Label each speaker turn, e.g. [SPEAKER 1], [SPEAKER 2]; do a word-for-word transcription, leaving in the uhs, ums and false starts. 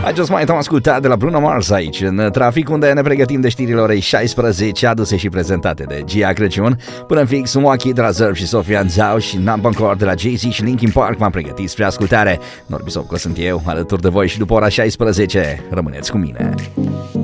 [SPEAKER 1] I Just Might am ascultat de la Bruno Mars aici, în trafic, unde ne pregătim de știrile orei șaisprezece, aduse și prezentate de Gia Crăciun. Până în fix, Moaki de la Zerb și Sofian Zhao și Number Core de la Jay-Z și Linkin Park m-am pregătit spre ascultare. Norbi Sopco sunt eu, alături de voi și după ora șaisprezece. Rămâneți cu mine.